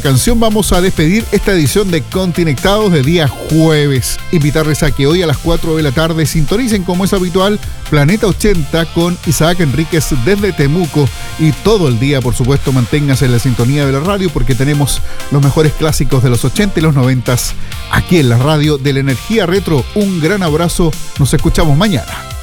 canción vamos a despedir esta edición de Continectados de día jueves. Invitarles a que hoy a las 4 de la tarde sintonicen como es habitual Planeta 80 con Isaac Enríquez desde Temuco, y todo el día por supuesto manténganse en la sintonía de la radio porque tenemos los mejores clásicos de los 80 y los 90 aquí en la radio de la energía retro. Un gran abrazo, nos escuchamos mañana.